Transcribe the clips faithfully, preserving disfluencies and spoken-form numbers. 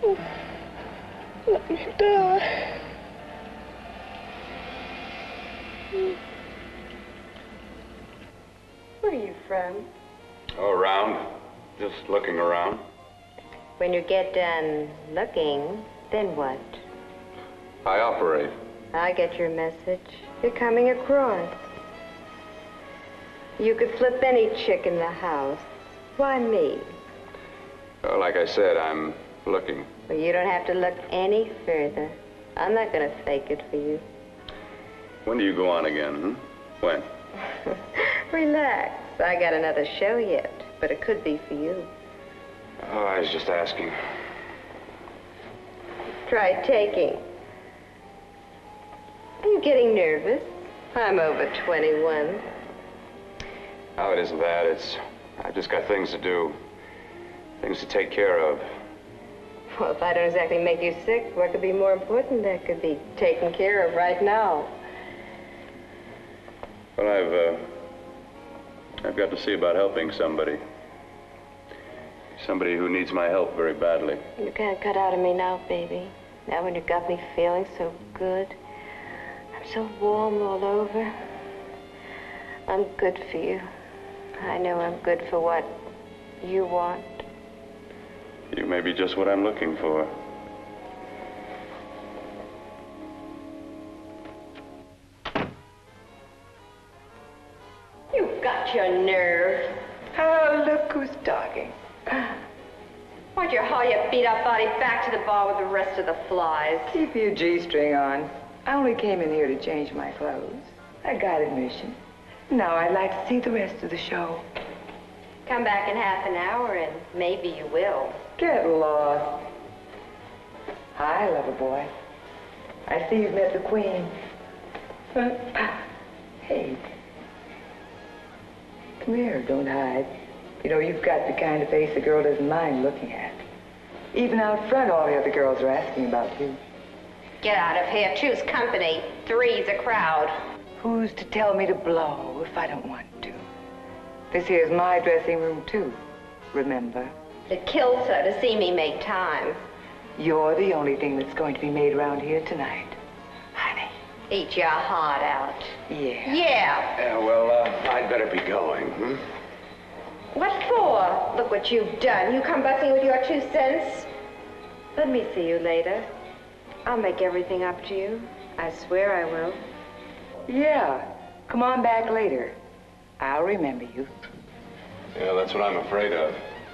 Let me die. Where are you from? Oh, around. Just looking around. When you get done looking, then what? I operate. I get your message. You're coming across. You could flip any chick in the house. Why me? Well, like I said, I'm looking. Well, you don't have to look any further. I'm not going to fake it for you. When do you go on again, hmm? When? Relax. I got another show yet, but it could be for you. Oh, I was just asking. Try taking. Are you getting nervous? I'm over twenty-one. Oh, it isn't that. It's... I've just got things to do. Things to take care of. Well, if I don't exactly make you sick, what could be more important that could be taken care of right now? Well, I've, uh... I've got to see about helping somebody. Somebody who needs my help very badly. You can't cut out of me now, baby. Now when you got me feeling so good. I'm so warm all over. I'm good for you. I know I'm good for what you want. You may be just what I'm looking for. You've got your nerve. Oh, look who's talking. Why'd you haul your beat-up body back to the bar with the rest of the flies? Keep your G-string on. I only came in here to change my clothes. I got admission. Now I'd like to see the rest of the show. Come back in half an hour and maybe you will. Get lost. Hi, lover boy. I see you've met the queen. Hey. Come here, don't hide. You know, you've got the kind of face a girl doesn't mind looking at. Even out front, all the other girls are asking about you. Get out of here. Choose company. Three's a crowd. Who's to tell me to blow if I don't want to? This here's my dressing room, too. Remember? It kills her to see me make time. You're the only thing that's going to be made around here tonight. Honey. Eat your heart out. Yeah. Yeah. Yeah, well, uh, I'd better be going, hmm? What for? Look what you've done. You come busting with your two cents. Let me see you later. I'll make everything up to you. I swear I will. Yeah. Come on back later. I'll remember you. Yeah, that's what I'm afraid of.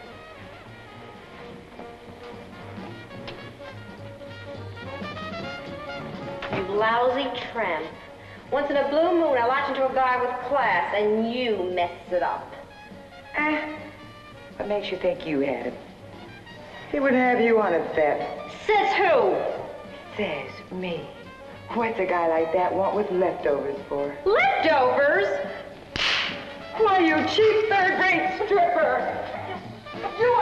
You lousy tramp. Once in a blue moon, I latch into a guy with class, and you mess it up. Eh, what makes you think you had him? He wouldn't have you on a bet. Says who? Says me. What's a guy like that want with leftovers for? Leftovers? Why, you cheap third-rate stripper! You